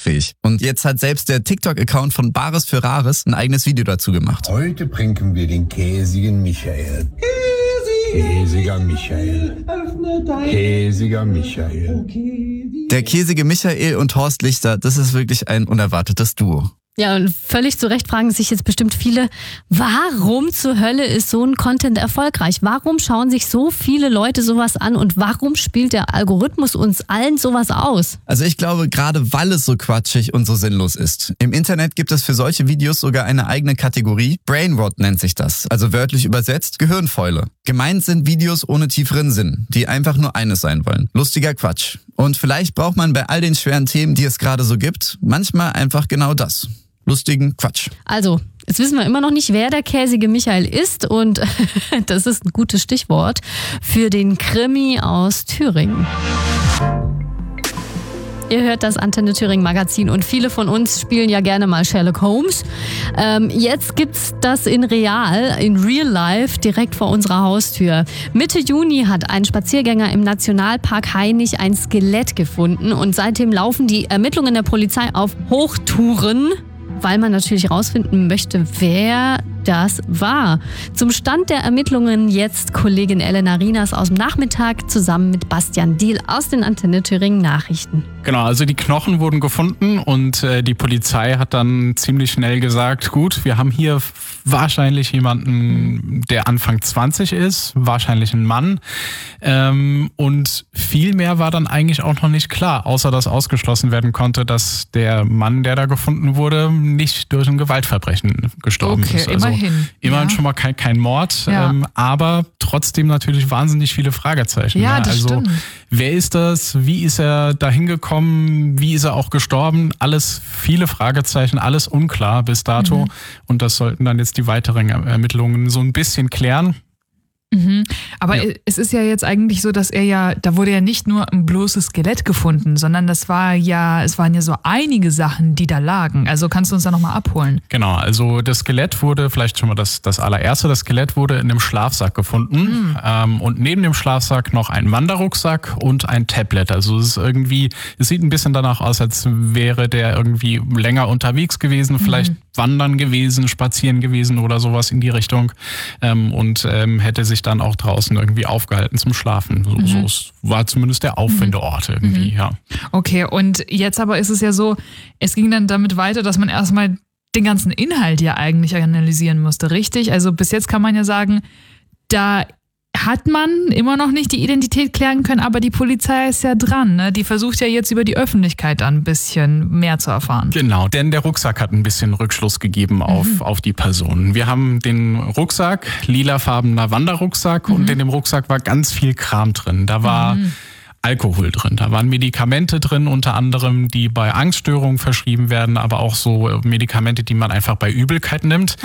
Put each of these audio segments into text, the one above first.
gespräch. Und jetzt hat selbst der TikTok-Account von Bares für Rares ein eigenes Video dazu gemacht. Heute bringen wir den käsigen Michael. Käsiger Michael. Käsiger Michael. Der käsige Michael und Horst Lichter, das ist wirklich ein unerwartetes Duo. Ja, und völlig zu Recht fragen sich jetzt bestimmt viele, warum zur Hölle ist so ein Content erfolgreich? Warum schauen sich so viele Leute sowas an und warum spielt der Algorithmus uns allen sowas aus? Also ich glaube, gerade weil es so quatschig und so sinnlos ist. Im Internet gibt es für solche Videos sogar eine eigene Kategorie. Brainrot nennt sich das, also wörtlich übersetzt Gehirnfäule. Gemeint sind Videos ohne tieferen Sinn, die einfach nur eines sein wollen. Lustiger Quatsch. Und vielleicht braucht man bei all den schweren Themen, die es gerade so gibt, manchmal einfach genau das. Lustigen Quatsch. Also, jetzt wissen wir immer noch nicht, wer der käsige Michael ist und das ist ein gutes Stichwort für den Krimi aus Thüringen. Ihr hört das Antenne Thüringen Magazin und viele von uns spielen ja gerne mal Sherlock Holmes. Jetzt gibt's das in Real Life, direkt vor unserer Haustür. Mitte Juni hat ein Spaziergänger im Nationalpark Hainich ein Skelett gefunden und seitdem laufen die Ermittlungen der Polizei auf Hochtouren, weil man natürlich rausfinden möchte, wer das war. Zum Stand der Ermittlungen jetzt Kollegin Elena Rinas aus dem Nachmittag zusammen mit Bastian Diehl aus den Antenne Thüringen Nachrichten. Genau, also die Knochen wurden gefunden und die Polizei hat dann ziemlich schnell gesagt, gut, wir haben hier wahrscheinlich jemanden, der Anfang 20 ist, wahrscheinlich ein Mann. Und viel mehr war dann eigentlich auch noch nicht klar, außer dass ausgeschlossen werden konnte, dass der Mann, der da gefunden wurde, nicht durch ein Gewaltverbrechen gestorben ist. Also immerhin schon mal kein Mord, aber trotzdem natürlich wahnsinnig viele Fragezeichen. Ja, das stimmt. Wer ist das? Wie ist er da hingekommen? Wie ist er auch gestorben? Alles viele Fragezeichen, alles unklar bis dato. Und das sollten dann jetzt die weiteren Ermittlungen so ein bisschen klären. Aber es ist ja jetzt eigentlich so, dass da wurde ja nicht nur ein bloßes Skelett gefunden, sondern es waren ja so einige Sachen, die da lagen. Also kannst du uns da nochmal abholen? Genau, also das Skelett wurde, vielleicht schon mal das allererste, das Skelett wurde in einem Schlafsack gefunden. Und neben dem Schlafsack noch ein Wanderrucksack und ein Tablet. Also es sieht ein bisschen danach aus, als wäre der irgendwie länger unterwegs gewesen, vielleicht wandern gewesen, spazieren gewesen oder sowas in die Richtung. Und hätte sich dann auch draußen irgendwie aufgehalten zum Schlafen. So war zumindest der Auffindeort irgendwie, ja. Okay, und jetzt aber ist es ja so, es ging dann damit weiter, dass man erstmal den ganzen Inhalt ja eigentlich analysieren musste, richtig? Also bis jetzt kann man ja sagen, da hat man immer noch nicht die Identität klären können, aber die Polizei ist ja dran, ne? Die versucht ja jetzt über die Öffentlichkeit ein bisschen mehr zu erfahren. Genau, denn der Rucksack hat ein bisschen Rückschluss gegeben auf die Person. Wir haben den Rucksack, lilafarbener Wanderrucksack und in dem Rucksack war ganz viel Kram drin. Da war Alkohol drin, da waren Medikamente drin, unter anderem, die bei Angststörungen verschrieben werden, aber auch so Medikamente, die man einfach bei Übelkeit nimmt.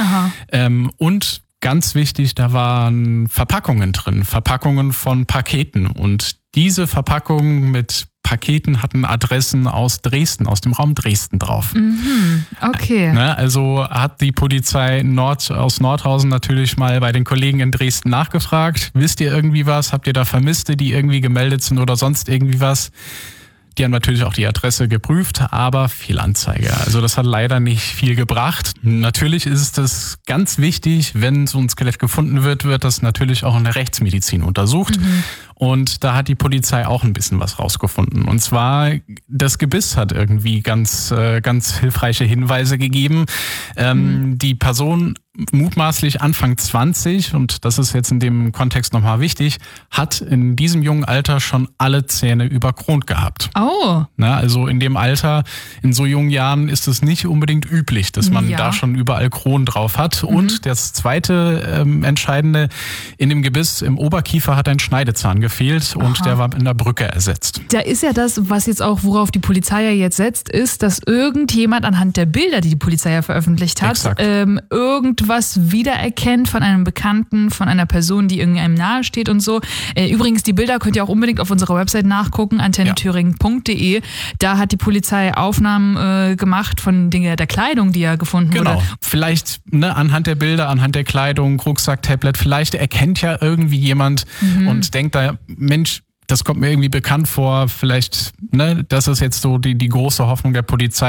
Und ganz wichtig, da waren Verpackungen drin, Verpackungen von Paketen. Und diese Verpackungen mit Paketen hatten Adressen aus Dresden, aus dem Raum Dresden drauf. Okay. Also hat die Polizei aus Nordhausen natürlich mal bei den Kollegen in Dresden nachgefragt. Wisst ihr irgendwie was? Habt ihr da Vermisste, die irgendwie gemeldet sind oder sonst irgendwie was? Die haben natürlich auch die Adresse geprüft, aber Fehlanzeige. Also das hat leider nicht viel gebracht. Natürlich ist es ganz wichtig, wenn so ein Skelett gefunden wird, wird das natürlich auch in der Rechtsmedizin untersucht. Und da hat die Polizei auch ein bisschen was rausgefunden. Und zwar, das Gebiss hat irgendwie ganz hilfreiche Hinweise gegeben. Die Person mutmaßlich Anfang 20, und das ist jetzt in dem Kontext nochmal wichtig, hat in diesem jungen Alter schon alle Zähne überkront gehabt. Oh. Also in dem Alter, in so jungen Jahren ist es nicht unbedingt üblich, dass man da schon überall Kronen drauf hat. Und das zweite Entscheidende, in dem Gebiss im Oberkiefer hat ein Schneidezahn gefehlt und der war in der Brücke ersetzt. Da ist ja das, was jetzt auch, worauf die Polizei ja jetzt setzt, ist, dass irgendjemand anhand der Bilder, die die Polizei ja veröffentlicht hat, irgendwas wiedererkennt von einem Bekannten, von einer Person, die irgendeinem nahe steht und so. Übrigens, die Bilder könnt ihr auch unbedingt auf unserer Website nachgucken, antennethüringen.de. Da hat die Polizei Aufnahmen gemacht von der Kleidung, die ja gefunden wurde. Genau. Vielleicht anhand der Bilder, anhand der Kleidung, Rucksack, Tablet, vielleicht erkennt ja irgendwie jemand und denkt da, Mensch, das kommt mir irgendwie bekannt vor, vielleicht, das ist jetzt so die große Hoffnung der Polizei,